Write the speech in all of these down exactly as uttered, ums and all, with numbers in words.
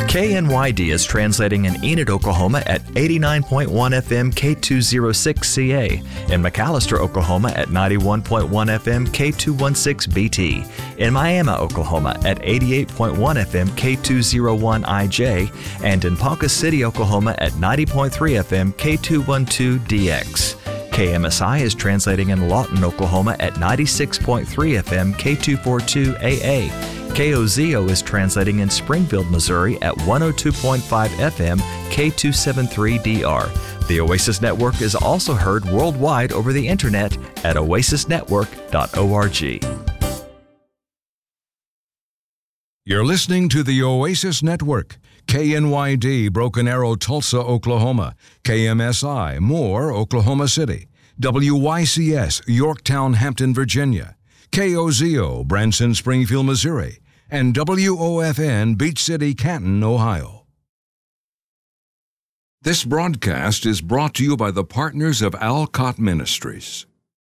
K N Y D is translating in Enid, Oklahoma at eighty-nine point one F M K two oh six C A, in McAllister, Oklahoma at ninety-one point one F M K two sixteen B T, in Miami, Oklahoma at eighty-eight point one F M K two oh one I J, and in Ponca City, Oklahoma at ninety point three F M K two twelve D X. K M S I is translating in Lawton, Oklahoma at ninety-six point three F M K two forty-two A A. K O Z O is translating in Springfield, Missouri at one oh two point five F M K two seventy-three D R. The Oasis Network is also heard worldwide over the internet at oasis network dot org. You're listening to the Oasis Network. K N Y D, Broken Arrow, Tulsa, Oklahoma. K M S I, Moore, Oklahoma City. W Y C S, Yorktown, Hampton, Virginia. K O Z O, Branson, Springfield, Missouri. And W O F N, Beach City, Canton, Ohio. This broadcast is brought to you by the partners of Alcott Ministries.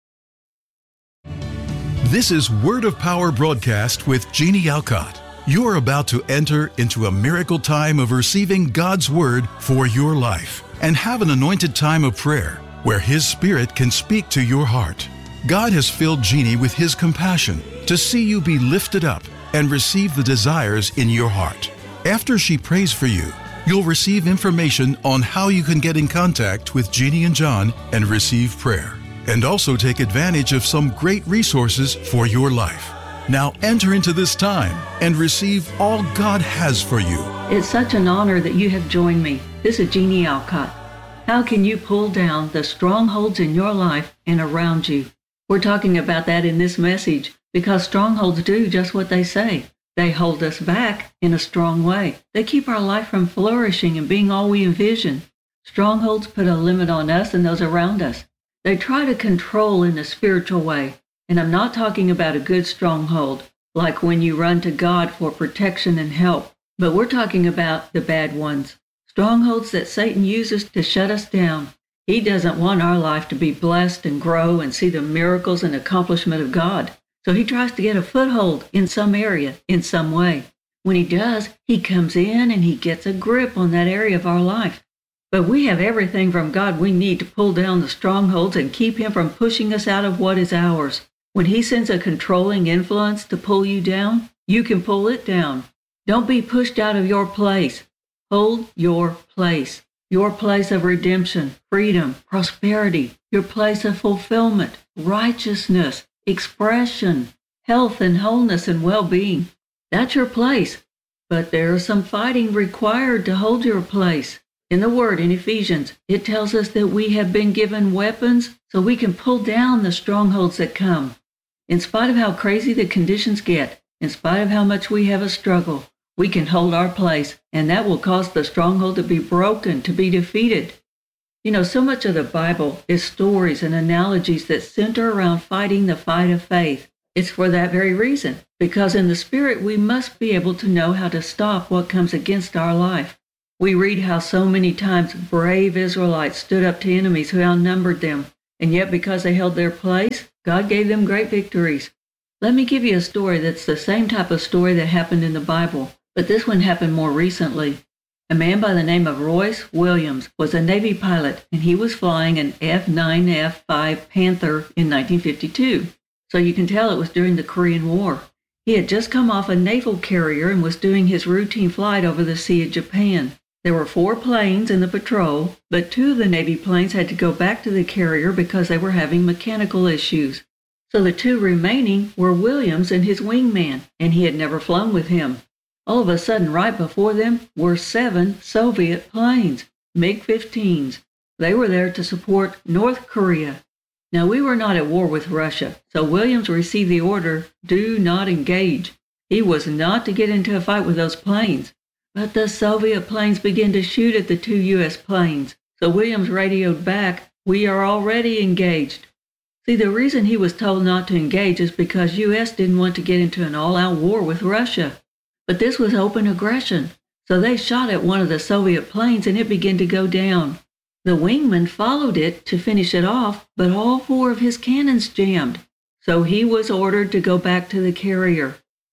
This is Word of Power broadcast with Jeannie Alcott. You are about to enter into a miracle time of receiving God's Word for your life and have an anointed time of prayer where His Spirit can speak to your heart. God has filled Jeannie with His compassion to see you be lifted up and receive the desires in your heart. After she prays for you, you'll receive information on how you can get in contact with Jeannie and John and receive prayer, and also take advantage of some great resources for your life. Now enter into this time and receive all God has for you. It's such an honor that you have joined me. This is Jeannie Alcott. How can you pull down the strongholds in your life and around you? We're talking about that in this message because strongholds do just what they say. They hold us back in a strong way. They keep our life from flourishing and being all we envision. Strongholds put a limit on us and those around us. They try to control in a spiritual way. And I'm not talking about a good stronghold, like when you run to God for protection and help. But we're talking about the bad ones. Strongholds that Satan uses to shut us down. He doesn't want our life to be blessed and grow and see the miracles and accomplishment of God. So he tries to get a foothold in some area, in some way. When he does, he comes in and he gets a grip on that area of our life. But we have everything from God we need to pull down the strongholds and keep him from pushing us out of what is ours. When he sends a controlling influence to pull you down, you can pull it down. Don't be pushed out of your place. Hold your place. Your place of redemption, freedom, prosperity, your place of fulfillment, righteousness, expression, health and wholeness and well-being. That's your place. But there is some fighting required to hold your place. In the Word, in Ephesians, it tells us that we have been given weapons so we can pull down the strongholds that come. In spite of how crazy the conditions get, in spite of how much we have a struggle, we can hold our place, and that will cause the stronghold to be broken, to be defeated. You know, so much of the Bible is stories and analogies that center around fighting the fight of faith. It's for that very reason, because in the Spirit we must be able to know how to stop what comes against our life. We read how so many times brave Israelites stood up to enemies who outnumbered them, and yet because they held their place, God gave them great victories. Let me give you a story that's the same type of story that happened in the Bible, but this one happened more recently. A man by the name of Royce Williams was a Navy pilot, and he was flying an F nine F five Panther in nineteen fifty-two. So you can tell it was during the Korean War. He had just come off a naval carrier and was doing his routine flight over the Sea of Japan. There were four planes in the patrol, but two of the Navy planes had to go back to the carrier because they were having mechanical issues. So the two remaining were Williams and his wingman, and he had never flown with him. All of a sudden, right before them were seven Soviet planes, MiG fifteens. They were there to support North Korea. Now, we were not at war with Russia, so Williams received the order, do not engage. He was not to get into a fight with those planes. But the Soviet planes began to shoot at the two U S planes, so Williams radioed back, we are already engaged. See, the reason he was told not to engage is because U S didn't want to get into an all-out war with Russia. But this was open aggression, so they shot at one of the Soviet planes and it began to go down. The wingman followed it to finish it off, but all four of his cannons jammed, so he was ordered to go back to the carrier.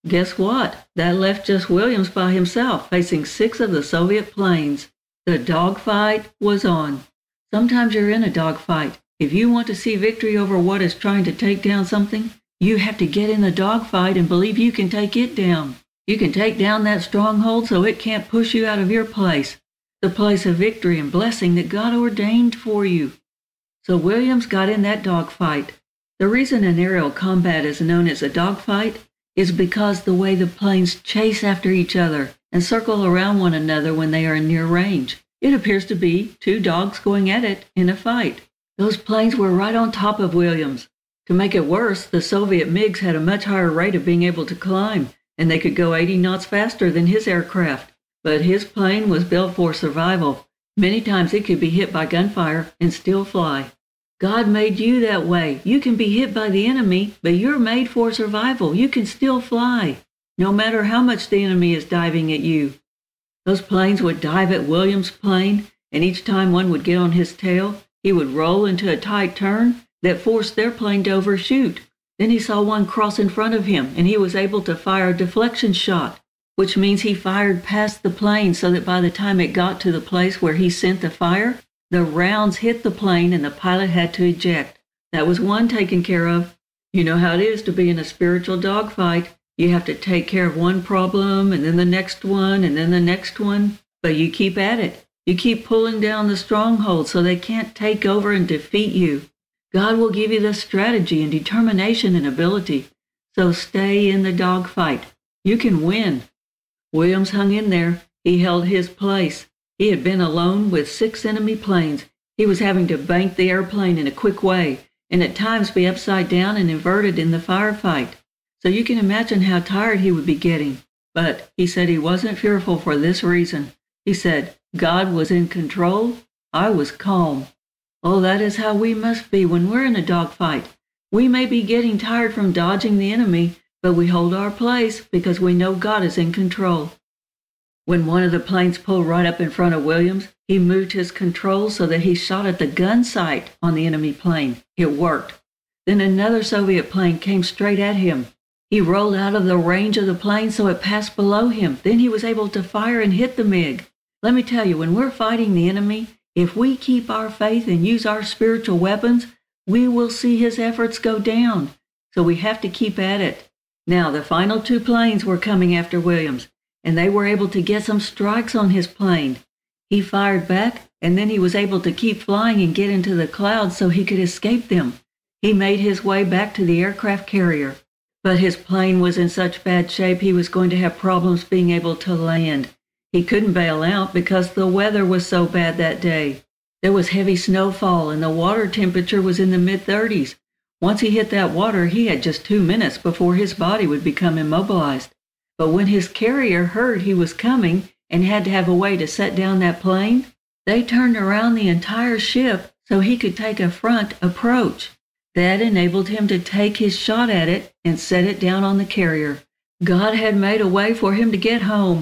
Guess what? That left just Williams by himself, facing six of the Soviet planes. The dogfight was on. Sometimes you're in a dogfight. If you want to see victory over what is trying to take down something, you have to get in the dogfight and believe you can take it down. You can take down that stronghold so it can't push you out of your place, the place of victory and blessing that God ordained for you. So Williams got in that dogfight. The reason an aerial combat is known as a dogfight is because the way the planes chase after each other and circle around one another when they are in near range. It appears to be two dogs going at it in a fight. Those planes were right on top of Williams. To make it worse, the Soviet MiGs had a much higher rate of being able to climb, and they could go eighty knots faster than his aircraft. But his plane was built for survival. Many times it could be hit by gunfire and still fly. God made you that way. You can be hit by the enemy, but you're made for survival. You can still fly, no matter how much the enemy is diving at you. Those planes would dive at Williams' plane, and each time one would get on his tail, he would roll into a tight turn that forced their plane to overshoot. Then he saw one cross in front of him, and he was able to fire a deflection shot, which means he fired past the plane so that by the time it got to the place where he sent the fire, the rounds hit the plane and the pilot had to eject. That was one taken care of. You know how it is to be in a spiritual dogfight. You have to take care of one problem and then the next one and then the next one. But you keep at it. You keep pulling down the strongholds so they can't take over and defeat you. God will give you the strategy and determination and ability. So stay in the dogfight. You can win. Williams hung in there. He held his place. He had been alone with six enemy planes. He was having to bank the airplane in a quick way, and at times be upside down and inverted in the firefight. So you can imagine how tired he would be getting. But he said he wasn't fearful for this reason. He said, God was in control. I was calm. Oh, that is how we must be when we're in a dogfight. We may be getting tired from dodging the enemy, but we hold our place because we know God is in control. When one of the planes pulled right up in front of Williams, he moved his controls so that he shot at the gun sight on the enemy plane. It worked. Then another Soviet plane came straight at him. He rolled out of the range of the plane so it passed below him. Then he was able to fire and hit the MiG. Let me tell you, when we're fighting the enemy, if we keep our faith and use our spiritual weapons, we will see his efforts go down. So we have to keep at it. Now, the final two planes were coming after Williams, and they were able to get some strikes on his plane. He fired back, and then he was able to keep flying and get into the clouds so he could escape them. He made his way back to the aircraft carrier. But his plane was in such bad shape he was going to have problems being able to land. He couldn't bail out because the weather was so bad that day. There was heavy snowfall, and the water temperature was in the mid thirties. Once he hit that water, he had just two minutes before his body would become immobilized. But when his carrier heard he was coming and had to have a way to set down that plane, they turned around the entire ship so he could take a front approach. That enabled him to take his shot at it and set it down on the carrier. God had made a way for him to get home.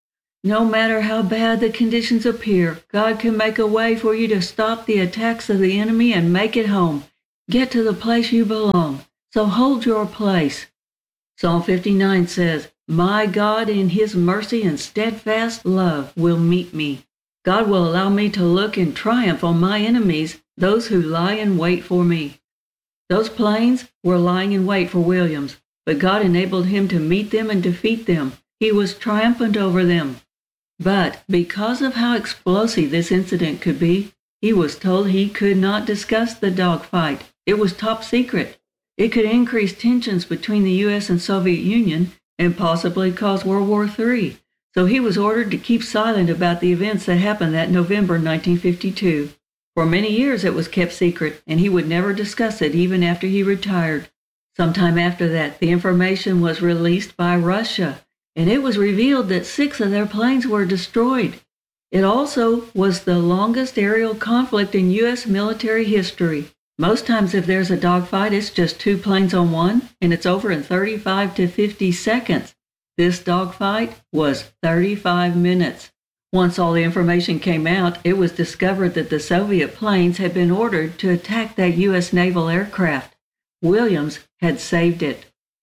No matter how bad the conditions appear, God can make a way for you to stop the attacks of the enemy and make it home. Get to the place you belong. So hold your place. Psalm fifty-nine says, My God in his mercy and steadfast love will meet me. God will allow me to look in triumph on my enemies, those who lie in wait for me. Those planes were lying in wait for Williams, but God enabled him to meet them and defeat them. He was triumphant over them. But because of how explosive this incident could be, he was told he could not discuss the dogfight. It was top secret. It could increase tensions between the U S and Soviet Union and possibly cause World War Three. So he was ordered to keep silent about the events that happened that November nineteen fifty-two. For many years it was kept secret, and he would never discuss it even after he retired. Sometime after that, the information was released by Russia, and it was revealed that six of their planes were destroyed. It also was the longest aerial conflict in U S military history. Most times if there's a dogfight, it's just two planes on one, and it's over in thirty-five to fifty seconds. This dogfight was thirty-five minutes. Once all the information came out, it was discovered that the Soviet planes had been ordered to attack that U S naval aircraft. Williams had saved it.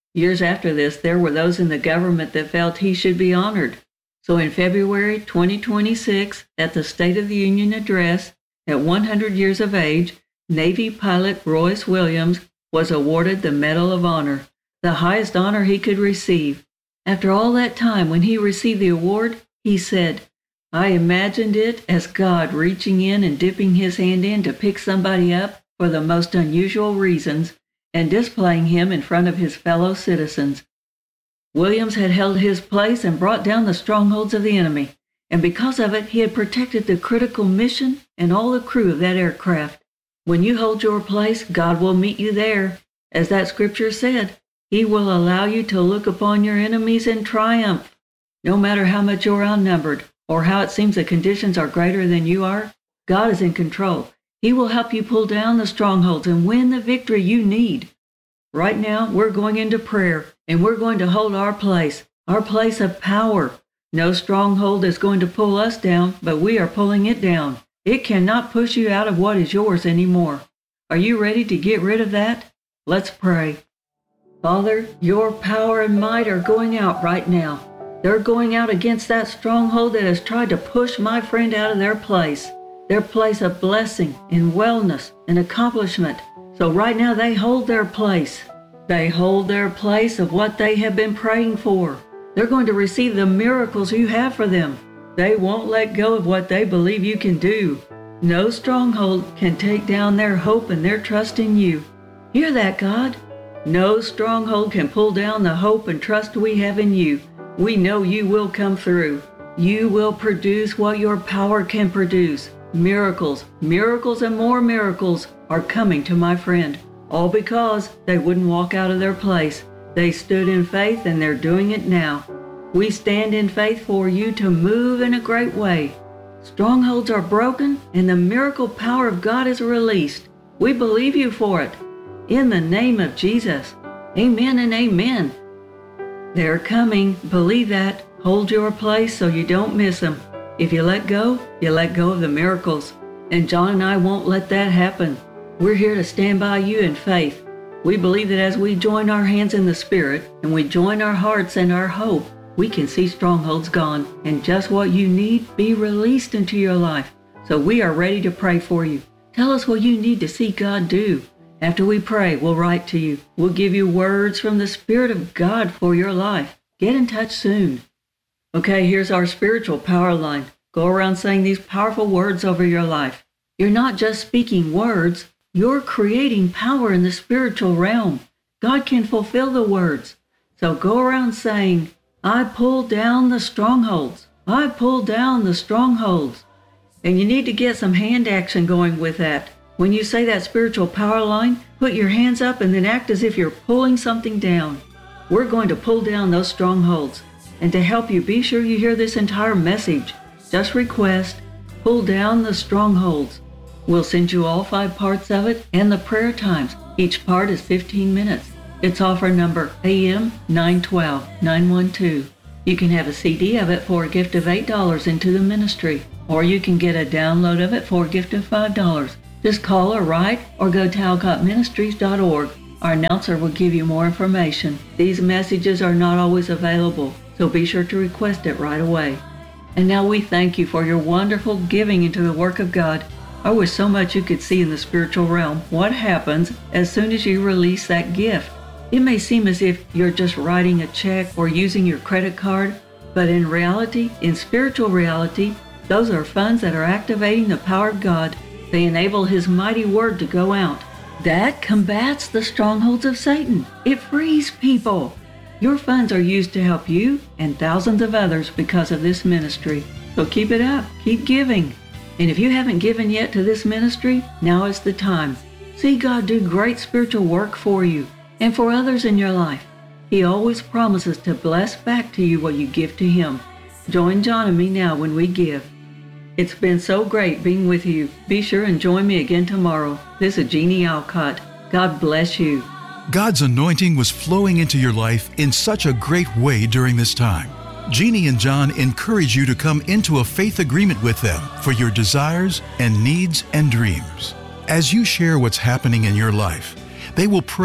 Years after this, there were those in the government that felt he should be honored. So in February twenty twenty-six, at the State of the Union address, at one hundred years of age, Navy pilot Royce Williams was awarded the Medal of Honor, the highest honor he could receive. After all that time, when he received the award, he said, "I imagined it as God reaching in and dipping his hand in to pick somebody up for the most unusual reasons and displaying him in front of his fellow citizens." Williams had held his place and brought down the strongholds of the enemy, and because of it, he had protected the critical mission and all the crew of that aircraft. When you hold your place, God will meet you there. As that scripture said, He will allow you to look upon your enemies in triumph. No matter how much you're outnumbered, or how it seems the conditions are greater than you are, God is in control. He will help you pull down the strongholds and win the victory you need. Right now, we're going into prayer, and we're going to hold our place, our place of power. No stronghold is going to pull us down, but we are pulling it down. It cannot push you out of what is yours anymore. Are you ready to get rid of that? Let's pray. Father, your power and might are going out right now. They're going out against that stronghold that has tried to push my friend out of their place, their place of blessing and wellness and accomplishment. So right now they hold their place. They hold their place of what they have been praying for. They're going to receive the miracles you have for them. They won't let go of what they believe you can do. No stronghold can take down their hope and their trust in you. Hear that, God? No stronghold can pull down the hope and trust we have in you. We know you will come through. You will produce what your power can produce. Miracles, miracles and more miracles are coming to my friend. All because they wouldn't walk out of their place. They stood in faith and they're doing it now. We stand in faith for you to move in a great way. Strongholds are broken and the miracle power of God is released. We believe you for it. In the name of Jesus. Amen and amen. They're coming. Believe that. Hold your place so you don't miss them. If you let go, you let go of the miracles. And John and I won't let that happen. We're here to stand by you in faith. We believe that as we join our hands in the Spirit and we join our hearts and our hope, we can see strongholds gone and just what you need be released into your life. So we are ready to pray for you. Tell us what you need to see God do. After we pray, we'll write to you. We'll give you words from the Spirit of God for your life. Get in touch soon. Okay, here's our spiritual power line. Go around saying these powerful words over your life. You're not just speaking words. You're creating power in the spiritual realm. God can fulfill the words. So go around saying, I pull down the strongholds. I pull down the strongholds. And you need to get some hand action going with that. When you say that spiritual power line, put your hands up and then act as if you're pulling something down. We're going to pull down those strongholds. And to help you, be sure you hear this entire message. Just request, pull down the strongholds. We'll send you all five parts of it and the prayer times. Each part is fifteen minutes. It's offer number A M nine twelve nine one two. You can have a C D of it for a gift of eight dollars into the ministry, or you can get a download of it for a gift of five dollars. Just call or write or go to alcott ministries dot org. Our announcer will give you more information. These messages are not always available, so be sure to request it right away. And now we thank you for your wonderful giving into the work of God. I wish so much you could see in the spiritual realm what happens as soon as you release that gift. It may seem as if you're just writing a check or using your credit card, but in reality, in spiritual reality, those are funds that are activating the power of God. They enable His mighty word to go out. That combats the strongholds of Satan. It frees people. Your funds are used to help you and thousands of others because of this ministry. So keep it up. Keep giving. And if you haven't given yet to this ministry, now is the time. See God do great spiritual work for you and for others in your life. He always promises to bless back to you what you give to Him. Join John and me now when we give. It's been so great being with you. Be sure and join me again tomorrow. This is Jeannie Alcott. God bless you. God's anointing was flowing into your life in such a great way during this time. Jeannie and John encourage you to come into a faith agreement with them for your desires and needs and dreams. As you share what's happening in your life, they will pray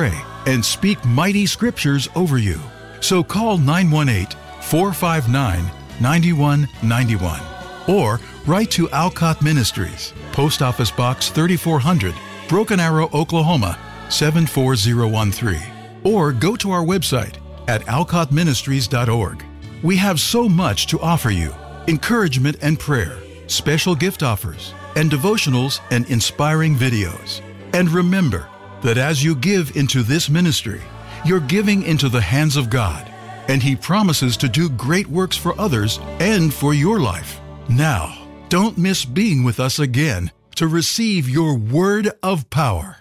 and speak mighty scriptures over you. So call nine one eight, four five nine, nine one nine one or write to Alcott Ministries, Post Office Box thirty-four hundred, Broken Arrow, Oklahoma seven four zero one three, or go to our website at alcott ministries dot org. We have so much to offer you: encouragement and prayer, special gift offers, and devotionals and inspiring videos. And remember that as you give into this ministry, you're giving into the hands of God, and He promises to do great works for others and for your life. Now, don't miss being with us again to receive your word of power.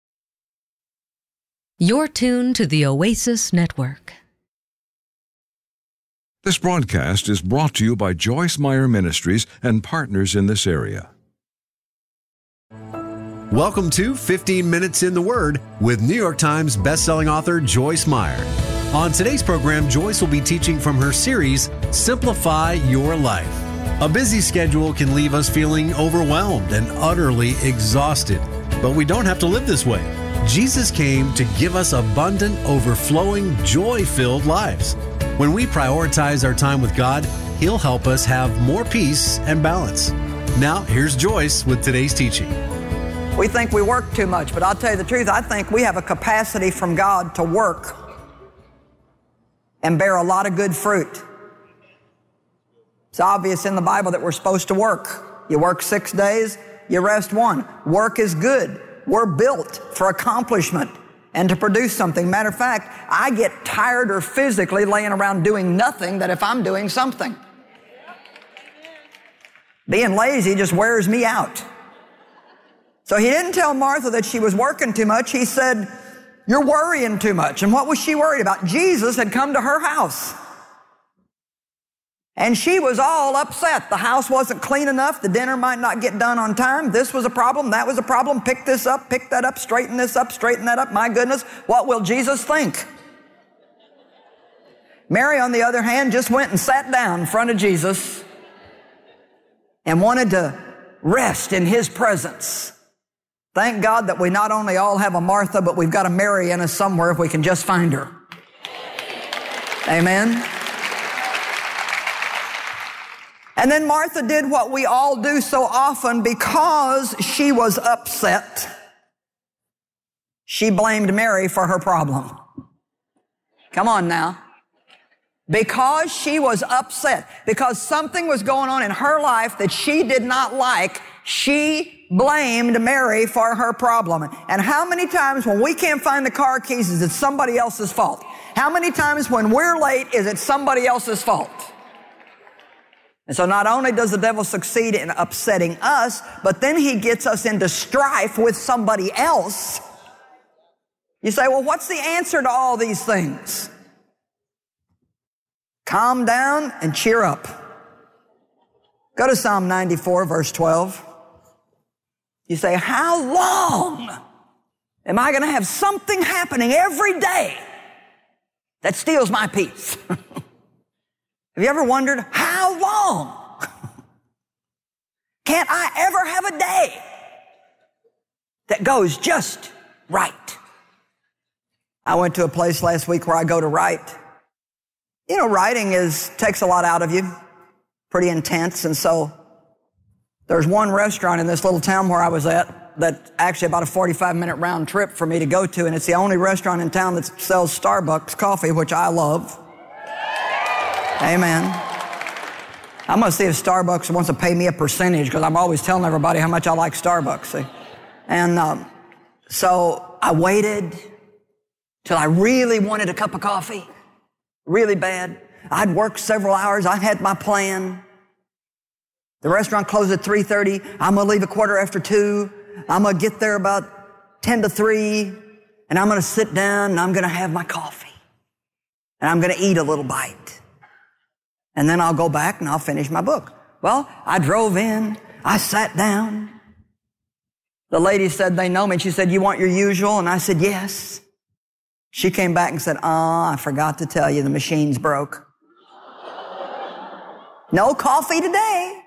You're tuned to the Oasis Network. This broadcast is brought to you by Joyce Meyer Ministries and partners in this area. Welcome to fifteen minutes in the Word with New York Times bestselling author Joyce Meyer. On today's program, Joyce will be teaching from her series, Simplify Your Life. A busy schedule can leave us feeling overwhelmed and utterly exhausted, but we don't have to live this way. Jesus came to give us abundant, overflowing, joy-filled lives. When we prioritize our time with God, He'll help us have more peace and balance. Now, here's Joyce with today's teaching. We think we work too much, but I'll tell you the truth, I think we have a capacity from God to work and bear a lot of good fruit. It's obvious in the Bible that we're supposed to work. You work six days, you rest one. Work is good. We're built for accomplishment and to produce something. Matter of fact, I get tireder physically laying around doing nothing than if I'm doing something. Being lazy just wears me out. So He didn't tell Martha that she was working too much. He said, you're worrying too much. And what was she worried about? Jesus had come to her house. And she was all upset. The house wasn't clean enough. The dinner might not get done on time. This was a problem. That was a problem. Pick this up, pick that up, straighten this up, straighten that up. My goodness, what will Jesus think? Mary, on the other hand, just went and sat down in front of Jesus and wanted to rest in His presence. Thank God that we not only all have a Martha, but we've got a Mary in us somewhere if we can just find her. Amen. And then Martha did what we all do so often because she was upset. She blamed Mary for her problem. Come on now. Because she was upset, because something was going on in her life that she did not like, she blamed Mary for her problem. And how many times when we can't find the car keys is it somebody else's fault? How many times when we're late is it somebody else's fault? And so not only does the devil succeed in upsetting us, but then he gets us into strife with somebody else. You say, well, what's the answer to all these things? Calm down and cheer up. Go to Psalm ninety-four, verse twelve. You say, how long am I going to have something happening every day that steals my peace? Have you ever wondered, how long? Can't I ever have a day that goes just right? I went to a place last week where I go to write. You know, writing is takes a lot out of you, pretty intense, and so there's one restaurant in this little town where I was at that's actually about a forty-five minute round trip for me to go to, and it's the only restaurant in town that sells Starbucks coffee, which I love. Amen. I'm going to see if Starbucks wants to pay me a percentage because I'm always telling everybody how much I like Starbucks. See? And um, so I waited till I really wanted a cup of coffee, really bad. I'd worked several hours. I had my plan. The restaurant closed at three thirty. I'm going to leave a quarter after two. I'm going to get there about ten to three, and I'm going to sit down, and I'm going to have my coffee. And I'm going to eat a little bite. And then I'll go back and I'll finish my book. Well, I drove in. I sat down. The lady said they know me. She said, you want your usual? And I said, yes. She came back and said, ah, oh, I forgot to tell you, the machine's broke. No coffee today.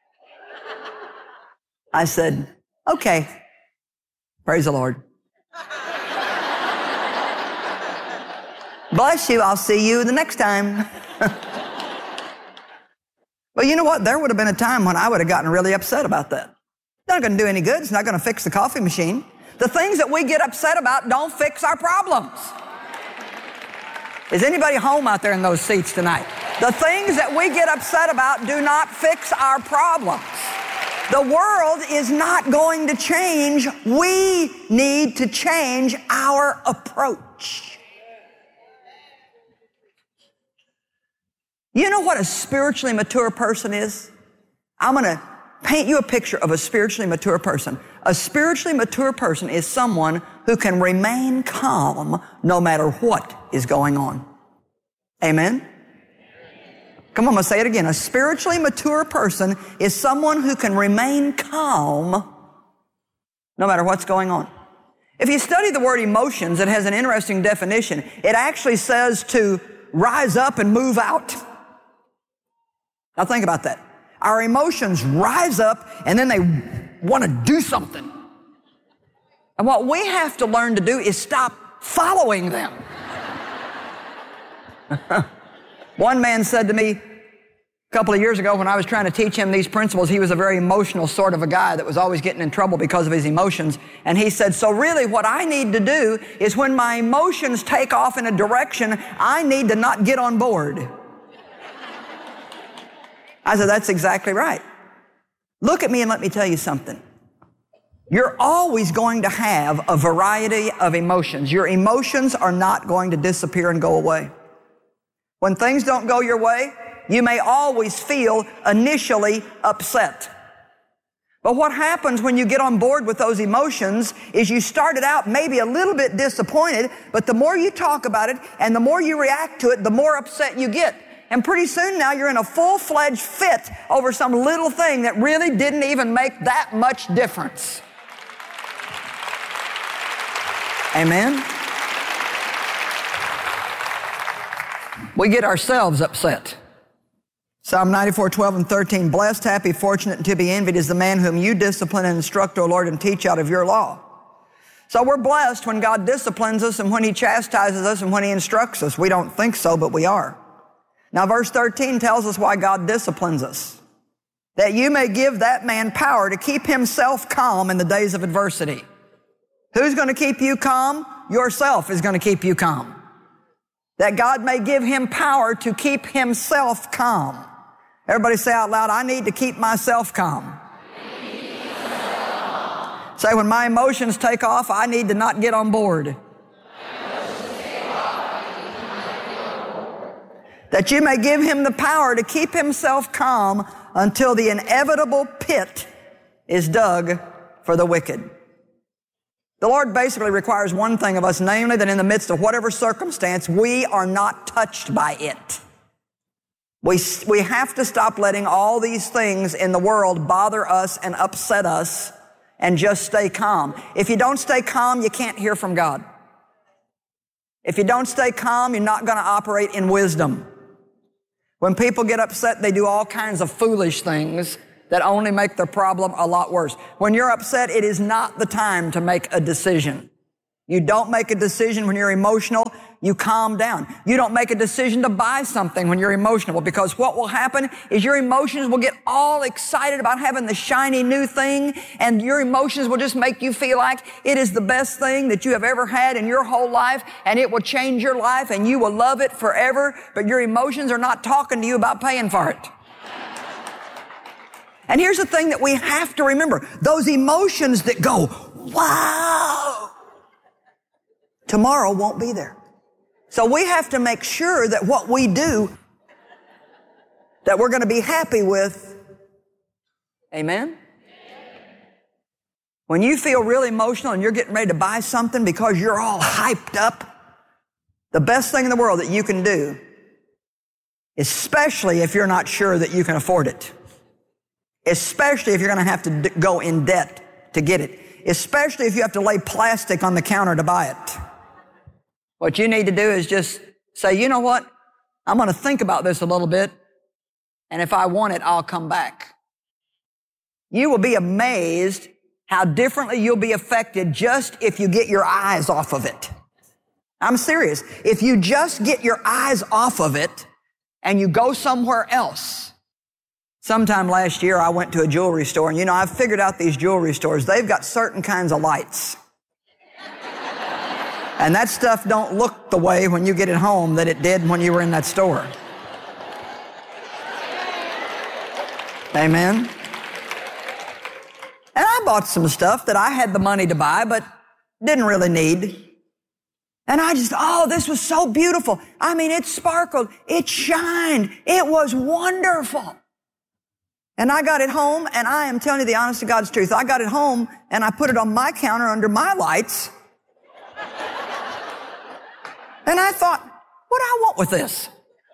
I said, okay. Praise the Lord. Bless you. I'll see you the next time. Well, you know what? There would have been a time when I would have gotten really upset about that. It's not going to do any good. It's not going to fix the coffee machine. The things that we get upset about don't fix our problems. Is anybody home out there in those seats tonight? The things that we get upset about do not fix our problems. The world is not going to change. We need to change our approach. You know what a spiritually mature person is? I'm going to paint you a picture of a spiritually mature person. A spiritually mature person is someone who can remain calm no matter what is going on. Amen? Come on, I'm going to say it again. A spiritually mature person is someone who can remain calm no matter what's going on. If you study the word emotions, it has an interesting definition. It actually says to rise up and move out. Now think about that. Our emotions rise up and then they want to do something. And what we have to learn to do is stop following them. One man said to me a couple of years ago when I was trying to teach him these principles, he was a very emotional sort of a guy that was always getting in trouble because of his emotions. And he said, so really what I need to do is when my emotions take off in a direction, I need to not get on board. I said, that's exactly right. Look at me and let me tell you something. You're always going to have a variety of emotions. Your emotions are not going to disappear and go away. When things don't go your way, you may always feel initially upset. But what happens when you get on board with those emotions is you started out maybe a little bit disappointed, but the more you talk about it and the more you react to it, the more upset you get. And pretty soon now you're in a full-fledged fit over some little thing that really didn't even make that much difference. Amen? We get ourselves upset. Psalm ninety-four, twelve and thirteen, blessed, happy, fortunate, and to be envied is the man whom you discipline and instruct, O Lord, and teach out of your law. So we're blessed when God disciplines us and when He chastises us and when He instructs us. We don't think so, but we are. Now, verse thirteen tells us why God disciplines us. That you may give that man power to keep himself calm in the days of adversity. Who's going to keep you calm? Yourself is going to keep you calm. That God may give him power to keep himself calm. Everybody say out loud, I need to keep myself calm. Say, when my emotions take off, I need to not get on board. That you may give him the power to keep himself calm until the inevitable pit is dug for the wicked. The Lord basically requires one thing of us, namely that in the midst of whatever circumstance, we are not touched by it. We, we have to stop letting all these things in the world bother us and upset us and just stay calm. If you don't stay calm, you can't hear from God. If you don't stay calm, you're not going to operate in wisdom. When people get upset, they do all kinds of foolish things that only make the problem a lot worse. When you're upset, it is not the time to make a decision. You don't make a decision when you're emotional. You calm down. You don't make a decision to buy something when you're emotional, because what will happen is your emotions will get all excited about having the shiny new thing, and your emotions will just make you feel like it is the best thing that you have ever had in your whole life, and it will change your life and you will love it forever, but your emotions are not talking to you about paying for it. And here's the thing that we have to remember. Those emotions that go, wow, tomorrow won't be there. So we have to make sure that what we do, that we're going to be happy with. Amen? When you feel really emotional and you're getting ready to buy something because you're all hyped up, the best thing in the world that you can do, especially if you're not sure that you can afford it, especially if you're going to have to go in debt to get it, especially if you have to lay plastic on the counter to buy it. What you need to do is just say, you know what? I'm going to think about this a little bit, and if I want it, I'll come back. You will be amazed how differently you'll be affected just if you get your eyes off of it. I'm serious. If you just get your eyes off of it and you go somewhere else. Sometime last year, I went to a jewelry store, and you know, I've figured out these jewelry stores, they've got certain kinds of lights. And that stuff don't look the way when you get it home that it did when you were in that store. Amen? And I bought some stuff that I had the money to buy, but didn't really need. And I just, oh, this was so beautiful. I mean, it sparkled, it shined, it was wonderful. And I got it home, and I am telling you the honest to God's truth. I got it home, and I put it on my counter under my lights. And I thought, what do I want with this?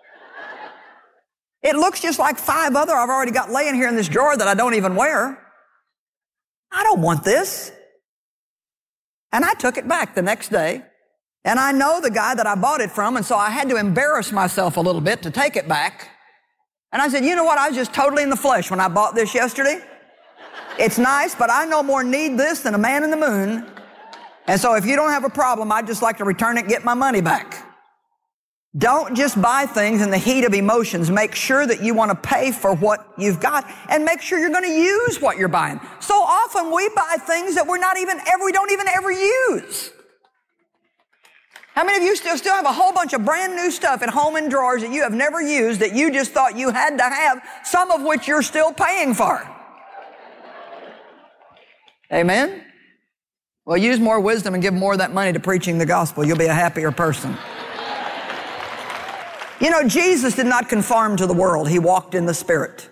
It looks just like five other I've already got laying here in this drawer that I don't even wear. I don't want this. And I took it back the next day. And I know the guy that I bought it from, and so I had to embarrass myself a little bit to take it back. And I said, you know what? I was just totally in the flesh when I bought this yesterday. It's nice, but I no more need this than a man in the moon. And so if you don't have a problem, I'd just like to return it and get my money back. Don't just buy things in the heat of emotions. Make sure that you want to pay for what you've got, and make sure you're going to use what you're buying. So often we buy things that we're not even ever, we don't even ever use. How many of you still, still have a whole bunch of brand new stuff at home in drawers that you have never used, that you just thought you had to have, some of which you're still paying for? Amen? Well, use more wisdom and give more of that money to preaching the gospel. You'll be a happier person. You know, Jesus did not conform to the world. He walked in the Spirit.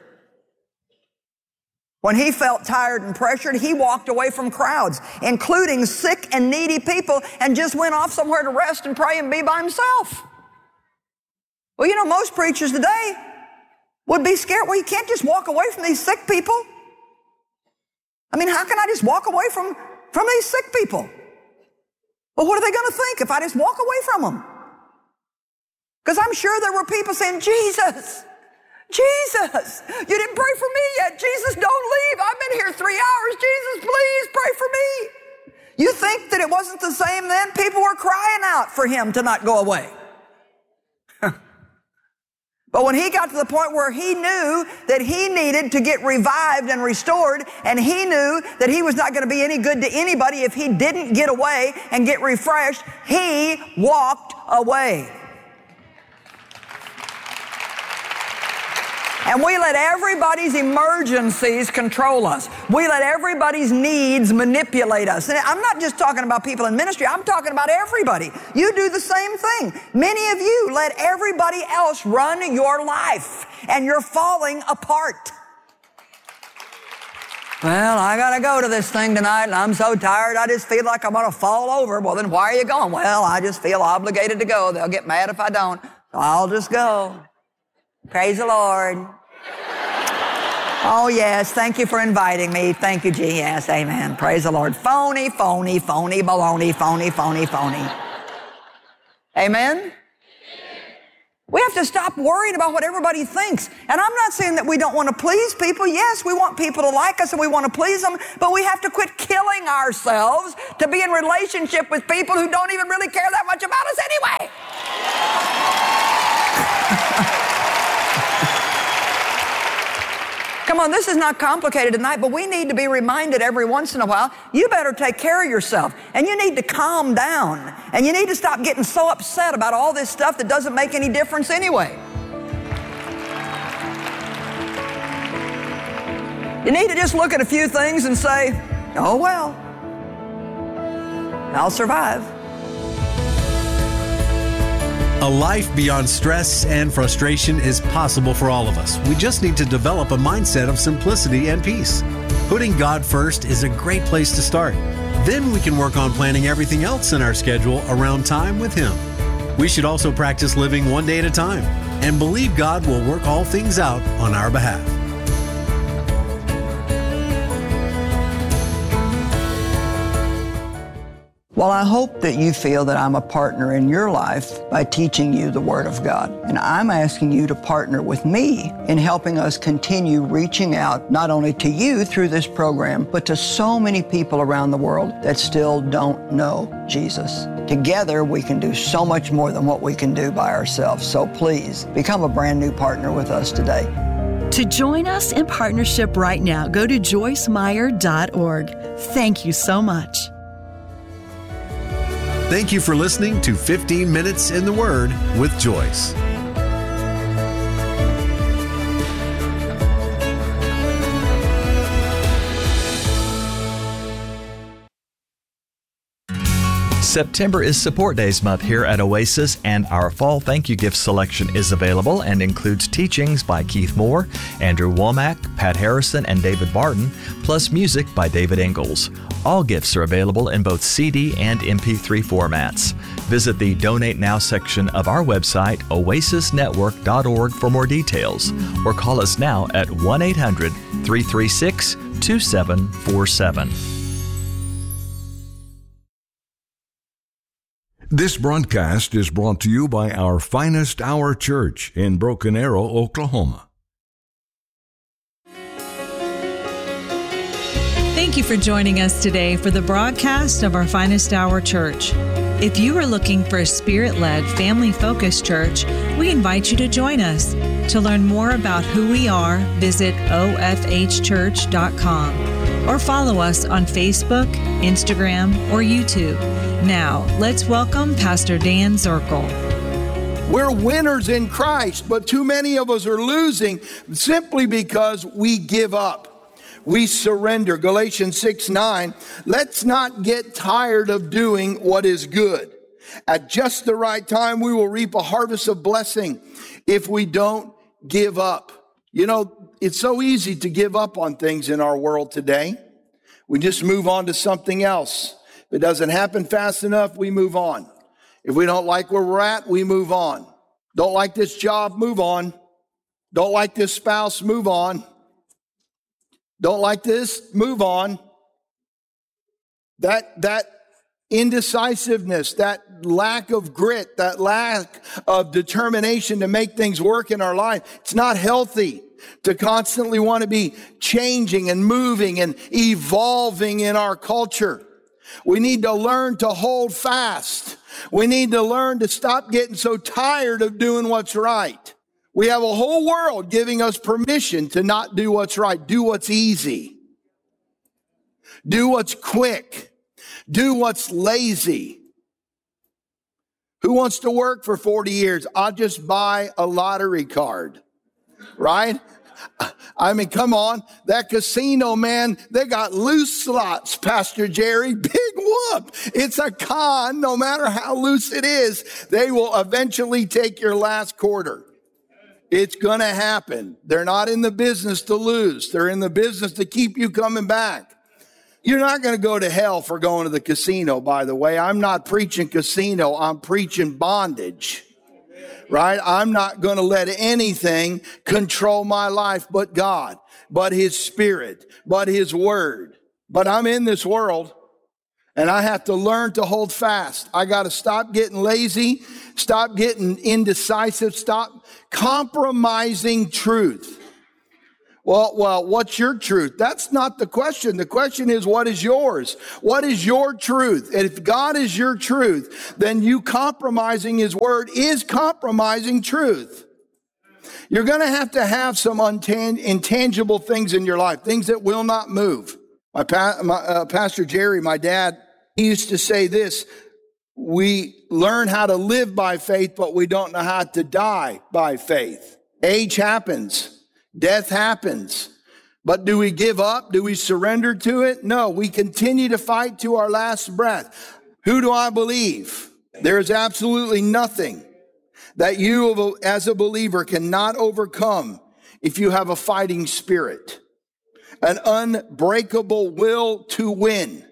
When he felt tired and pressured, he walked away from crowds, including sick and needy people, and just went off somewhere to rest and pray and be by himself. Well, you know, most preachers today would be scared. Well, you can't just walk away from these sick people. I mean, how can I just walk away from, from these sick people? Well, what are they going to think if I just walk away from them? Because I'm sure there were people saying, Jesus, Jesus, you didn't pray for me yet. Jesus, don't leave. I've been here three hours. Jesus, please pray for me. You think that it wasn't the same then? People were crying out for him to not go away. But when he got to the point where he knew that he needed to get revived and restored, and he knew that he was not going to be any good to anybody if he didn't get away and get refreshed, he walked away. And we let everybody's emergencies control us. We let everybody's needs manipulate us. And I'm not just talking about people in ministry. I'm talking about everybody. You do the same thing. Many of you let everybody else run your life, and you're falling apart. Well, I got to go to this thing tonight, and I'm so tired, I just feel like I'm going to fall over. Well, then why are you going? Well, I just feel obligated to go. They'll get mad if I don't. So I'll just go. Praise the Lord. Oh, yes. Thank you for inviting me. Thank you, G. Yes, amen. Praise the Lord. Phony, phony, phony, baloney, phony, phony, phony. Amen? We have to stop worrying about what everybody thinks. And I'm not saying that we don't want to please people. Yes, we want people to like us and we want to please them, but we have to quit killing ourselves to be in relationship with people who don't even really care that much about us anyway. Come on, this is not complicated tonight, but we need to be reminded every once in a while, you better take care of yourself, and you need to calm down, and you need to stop getting so upset about all this stuff that doesn't make any difference anyway. You need to just look at a few things and say, oh well, I'll survive. A life beyond stress and frustration is possible for all of us. We just need to develop a mindset of simplicity and peace. Putting God first is a great place to start. Then we can work on planning everything else in our schedule around time with Him. We should also practice living one day at a time and believe God will work all things out on our behalf. Well, I hope that you feel that I'm a partner in your life by teaching you the Word of God. And I'm asking you to partner with me in helping us continue reaching out not only to you through this program, but to so many people around the world that still don't know Jesus. Together, we can do so much more than what we can do by ourselves. So please, become a brand new partner with us today. To join us in partnership right now, go to joyce meyer dot org. Thank you so much. Thank you for listening to fifteen minutes in the Word with Joyce. September is Support Days month here at Oasis, and our fall thank you gift selection is available and includes teachings by Keith Moore, Andrew Womack, Pat Harrison, and David Barton, plus music by David Ingalls. All gifts are available in both C D and M P three formats. Visit the Donate Now section of our website, oasis network dot org, for more details, or call us now at one eight hundred, three three six, two seven four seven. This broadcast is brought to you by our Finest Hour Church in Broken Arrow, Oklahoma. Thank you for joining us today for the broadcast of our Finest Hour Church. If you are looking for a Spirit-led, family-focused church, we invite you to join us. To learn more about who we are, visit o f h church dot com or follow us on Facebook, Instagram, or YouTube. Now, let's welcome Pastor Dan Zirkle. We're winners in Christ, but too many of us are losing simply because we give up. We surrender. Galatians six nine, let's not get tired of doing what is good. At just the right time, we will reap a harvest of blessing if we don't give up. You know, it's so easy to give up on things in our world today. We just move on to something else. If it doesn't happen fast enough, we move on. If we don't like where we're at, we move on. Don't like this job, move on. Don't like this spouse, move on. Don't like this, move on. That, that indecisiveness, that lack of grit, that lack of determination to make things work in our life, it's not healthy to constantly want to be changing and moving and evolving in our culture. We need to learn to hold fast. We need to learn to stop getting so tired of doing what's right. We have a whole world giving us permission to not do what's right. Do what's easy. Do what's quick. Do what's lazy. Who wants to work for forty years? I'll just buy a lottery card, right? I mean, come on. That casino, man, they got loose slots, Pastor Jerry. Big whoop. It's a con. No matter how loose it is, they will eventually take your last quarter. It's going to happen. They're not in the business to lose. They're in the business to keep you coming back. You're not going to go to hell for going to the casino, by the way. I'm not preaching casino. I'm preaching bondage. Right? I'm not going to let anything control my life but God, but His Spirit, but His Word. But I'm in this world, and I have to learn to hold fast. I got to stop getting lazy, stop getting indecisive, stop compromising truth. Well, well, what's your truth? That's not the question. The question is, what is yours? What is your truth? And if God is your truth, then you compromising His Word is compromising truth. You're going to have to have some untang- intangible things in your life, things that will not move. My, pa- my uh, Pastor Jerry, my dad, he used to say this: we learn how to live by faith, but we don't know how to die by faith. Age happens. Death happens. But do we give up? Do we surrender to it? No, we continue to fight to our last breath. Who do I believe? There is absolutely nothing that you as a believer cannot overcome if you have a fighting spirit, an unbreakable will to win.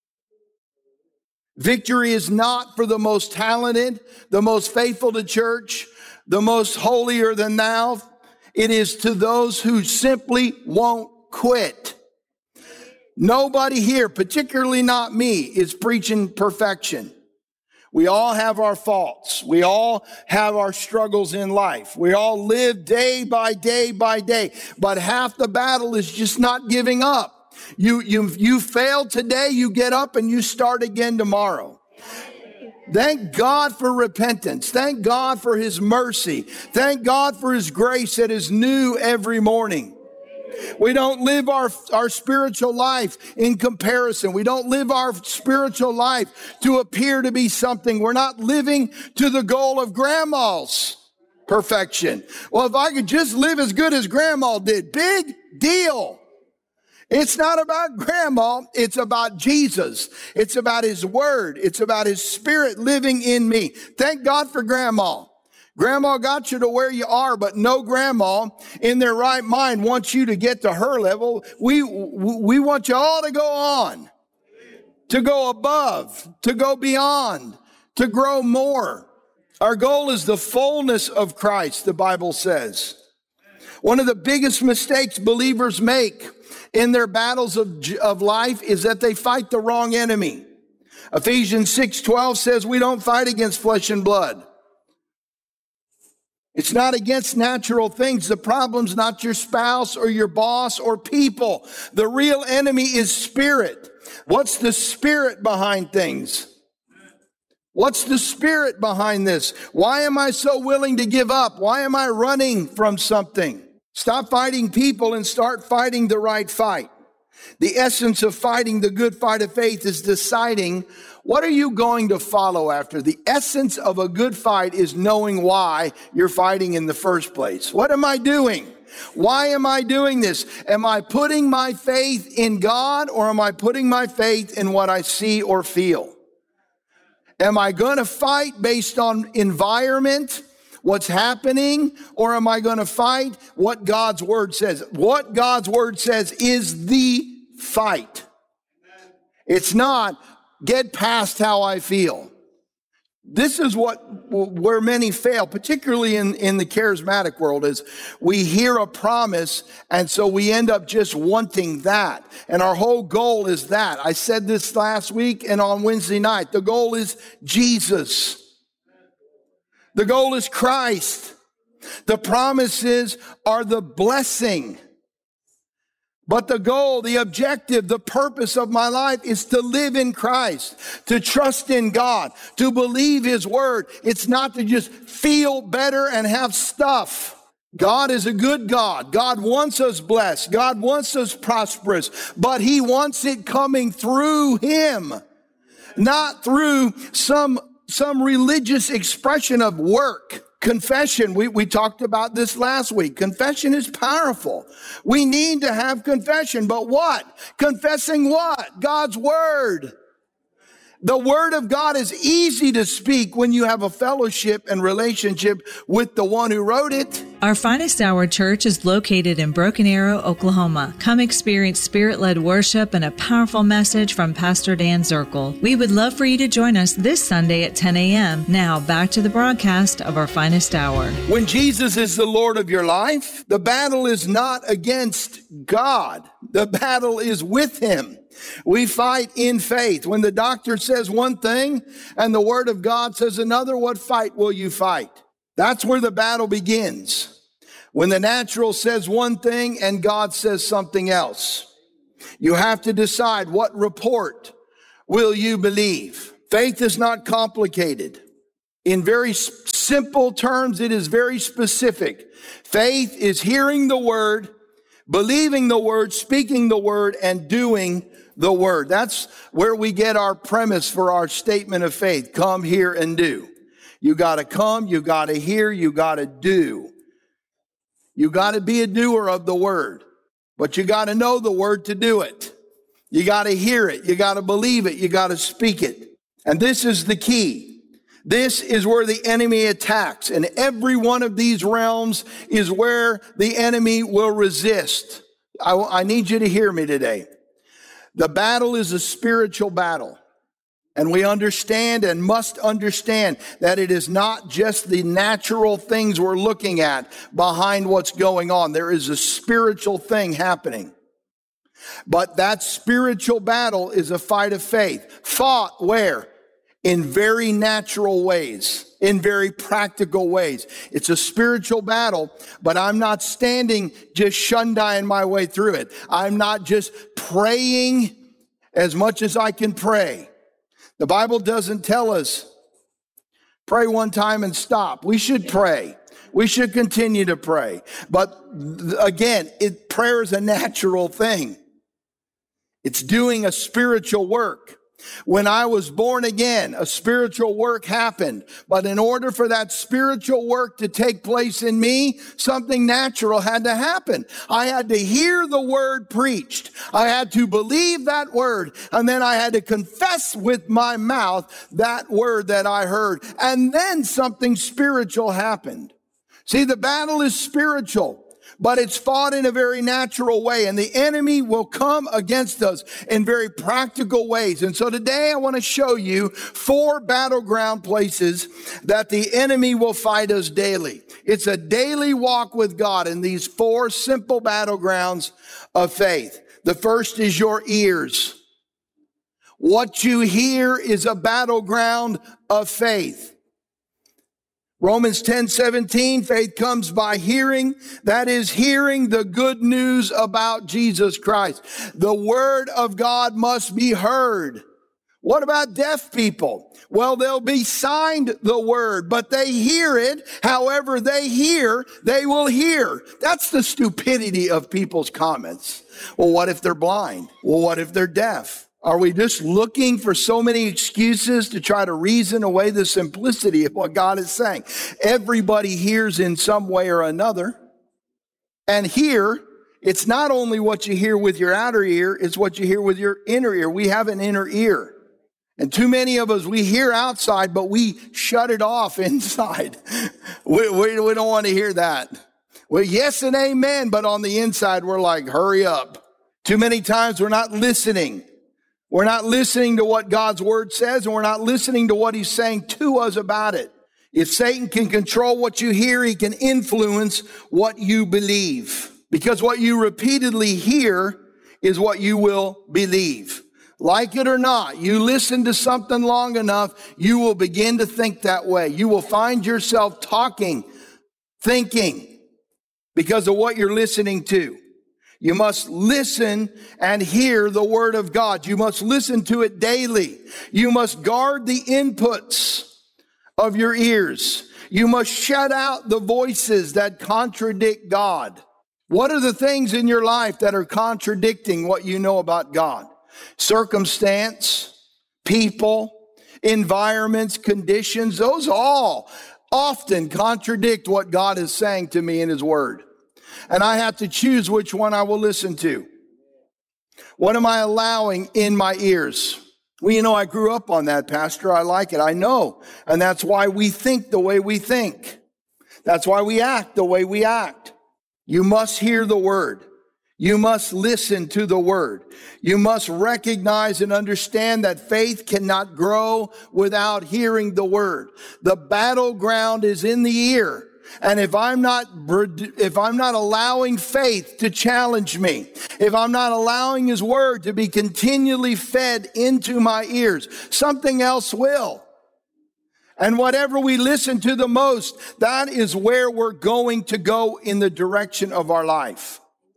Victory is not for the most talented, the most faithful to church, the most holier than thou. It is to those who simply won't quit. Nobody here, particularly not me, is preaching perfection. We all have our faults. We all have our struggles in life. We all live day by day by day. But half the battle is just not giving up. You, you, you fail today, you get up and you start again tomorrow. Thank God for repentance. Thank God for His mercy. Thank God for His grace that is new every morning. We don't live our, our spiritual life in comparison. We don't live our spiritual life to appear to be something. We're not living to the goal of grandma's perfection. Well, if I could just live as good as grandma did, big deal. It's not about grandma. It's about Jesus. It's about His Word. It's about His Spirit living in me. Thank God for grandma. Grandma got you to where you are, but no grandma in their right mind wants you to get to her level. We, we want you all to go on, to go above, to go beyond, to grow more. Our goal is the fullness of Christ, the Bible says. One of the biggest mistakes believers make in their battles of, of life is that they fight the wrong enemy. Ephesians six twelve says we don't fight against flesh and blood. It's not against natural things. The problem's not your spouse or your boss or people. The real enemy is spirit. What's the spirit behind things? What's the spirit behind this? Why am I so willing to give up? Why am I running from something? Stop fighting people and start fighting the right fight. The essence of fighting the good fight of faith is deciding, what are you going to follow after? The essence of a good fight is knowing why you're fighting in the first place. What am I doing? Why am I doing this? Am I putting my faith in God, or am I putting my faith in what I see or feel? Am I going to fight based on environment, what's happening, or am I going to fight what God's Word says? What God's Word says is the fight. It's not get past how I feel. This is what where many fail, particularly in, in the charismatic world, is we hear a promise, and so we end up just wanting that. And our whole goal is that. I said this last week and on Wednesday night. The goal is Jesus. The goal is Christ. The promises are the blessing. But the goal, the objective, the purpose of my life is to live in Christ, to trust in God, to believe His Word. It's not to just feel better and have stuff. God is a good God. God wants us blessed. God wants us prosperous, but He wants it coming through Him, not through some, some religious expression of work. Confession, we, we talked about this last week. Confession is powerful. We need to have confession, but what? Confessing what? God's Word. The Word of God is easy to speak when you have a fellowship and relationship with the one who wrote it. Our Finest Hour Church is located in Broken Arrow, Oklahoma. Come experience Spirit-led worship and a powerful message from Pastor Dan Zirkel. We would love for you to join us this Sunday at ten a.m. Now, back to the broadcast of our Finest Hour. When Jesus is the Lord of your life, the battle is not against God. The battle is with Him. We fight in faith. When the doctor says one thing and the Word of God says another, what fight will you fight? That's where the battle begins. When the natural says one thing and God says something else. You have to decide, what report will you believe? Faith is not complicated. In very simple terms, it is very specific. Faith is hearing the Word, believing the Word, speaking the Word, and doing the Word. That's where we get our premise for our statement of faith. Come, hear, and do. You got to come, you got to hear, you got to do. You got to be a doer of the Word, but you got to know the Word to do it. You got to hear it. You got to believe it. You got to speak it. And this is the key. This is where the enemy attacks. And every one of these realms is where the enemy will resist. I, I need you to hear me today. The battle is a spiritual battle. And we understand and must understand that it is not just the natural things we're looking at behind what's going on. There is a spiritual thing happening. But that spiritual battle is a fight of faith. Fought where? In very natural ways, in very practical ways. It's a spiritual battle, but I'm not standing just shundaing my way through it. I'm not just praying as much as I can pray. The Bible doesn't tell us Pray one time and stop. We should pray. We should continue to pray. But again, it, prayer is a natural thing. It's doing a spiritual work. When I was born again, a spiritual work happened. But in order for that spiritual work to take place in me, something natural had to happen. I had to hear the word preached. I had to believe that word. And then I had to confess with my mouth that word that I heard. And then something spiritual happened. See, the battle is spiritual. But it's fought in a very natural way, and the enemy will come against us in very practical ways. And so today I want to show you four battleground places that the enemy will fight us daily. It's a daily walk with God in these four simple battlegrounds of faith. The first is your ears. What you hear is a battleground of faith. Romans ten seventeen, faith comes by hearing. That is hearing the good news about Jesus Christ. The word of God must be heard. What about deaf people? Well, they'll be signed the word, but they hear it. However they hear, they will hear. That's the stupidity of people's comments. Well, what if they're blind? Well, what if they're deaf? Are we just looking for so many excuses to try to reason away the simplicity of what God is saying? Everybody hears in some way or another. And here, it's not only what you hear with your outer ear, it's what you hear with your inner ear. We have an inner ear. And too many of us, we hear outside, but we shut it off inside. we, we, we don't want to hear that. Well, yes and amen, but on the inside, we're like, hurry up. Too many times we're not listening. We're not listening to what God's word says, and we're not listening to what he's saying to us about it. If Satan can control what you hear, he can influence what you believe. Because what you repeatedly hear is what you will believe. Like it or not, you listen to something long enough, you will begin to think that way. You will find yourself talking, thinking, because of what you're listening to. You must listen and hear the word of God. You must listen to it daily. You must guard the inputs of your ears. You must shut out the voices that contradict God. What are the things in your life that are contradicting what you know about God? Circumstance, people, environments, conditions, those all often contradict what God is saying to me in his word. And I have to choose which one I will listen to. What am I allowing in my ears? Well, you know, I grew up on that, Pastor. I like it. I know. And that's why we think the way we think. That's why we act the way we act. You must hear the word. You must listen to the word. You must recognize and understand that faith cannot grow without hearing the word. The battleground is in the ear. And if I'm not, if I'm not allowing faith to challenge me, if I'm not allowing his word to be continually fed into my ears, something else will. And whatever we listen to the most, that is where we're going to go in the direction of our life.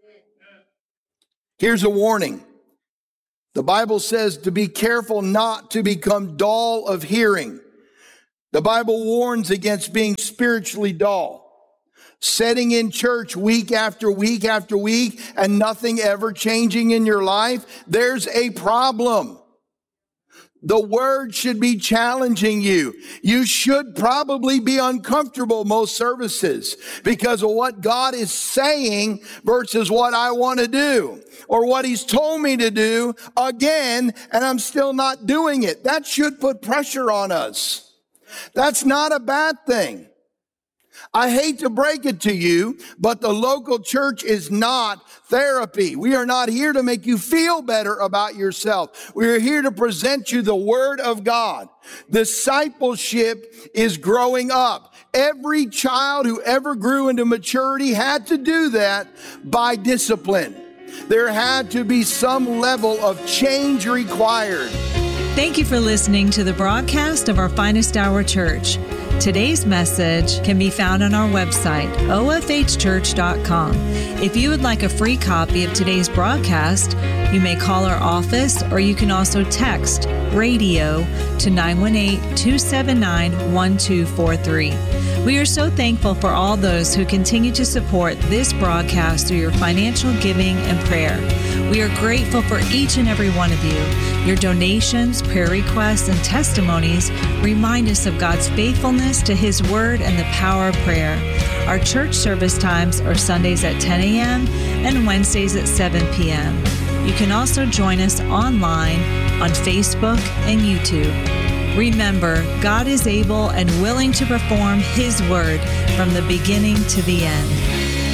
Here's a warning. The Bible says to be careful not to become dull of hearing. The Bible warns against being spiritually dull. Sitting in church week after week after week and nothing ever changing in your life, there's a problem. The word should be challenging you. You should probably be uncomfortable most services because of what God is saying versus what I want to do or what he's told me to do again, and I'm still not doing it. That should put pressure on us. That's not a bad thing. I hate to break it to you, but the local church is not therapy. We are not here to make you feel better about yourself. We are here to present you the word of God. Discipleship is growing up. Every child who ever grew into maturity had to do that by discipline. There had to be some level of change required. Thank you for listening to the broadcast of our Finest Hour Church. Today's message can be found on our website, O F H church dot com. If you would like a free copy of today's broadcast, you may call our office or you can also text radio to nine one eight, two seven nine, one two four three. We are so thankful for all those who continue to support this broadcast through your financial giving and prayer. We are grateful for each and every one of you. Your donations, prayer requests, and testimonies remind us of God's faithfulness to His Word and the power of prayer. Our church service times are Sundays at ten a.m. and Wednesdays at seven p.m. You can also join us online on Facebook and YouTube. Remember, God is able and willing to perform His Word from the beginning to the end.